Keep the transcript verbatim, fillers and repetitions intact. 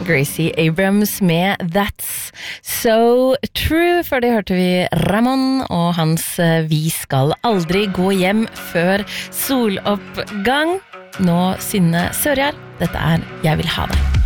Gracie Abrams med That's So True. Før det hørte vi Ramon og hans Vi skal aldri gå hjem før soloppgang. Nå Synne Sørgjerd. Dette er Jeg vil ha deg.